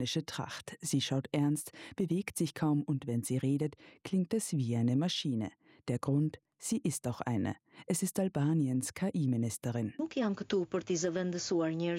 Tracht. Sie schaut ernst, bewegt sich kaum und wenn sie redet, klingt es wie eine Maschine. Der Grund: sie ist auch eine. Es ist Albaniens KI-Ministerin.